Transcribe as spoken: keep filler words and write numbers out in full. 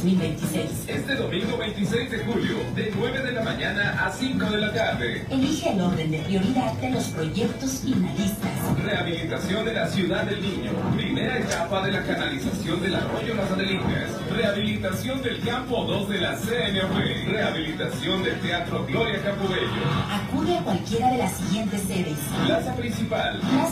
dos mil veintiséis. Este domingo veintiséis de julio, de nueve de la mañana a cinco de la tarde. Elige el orden de prioridad de los proyectos finalistas. Rehabilitación de la Ciudad del Niño. Primera etapa de la canalización del arroyo Las Adelías. Rehabilitación del campo dos de la C N O P. Rehabilitación del Teatro Gloria Campobello. Acude a cualquiera de las siguientes sedes. Plaza Principal. Plaza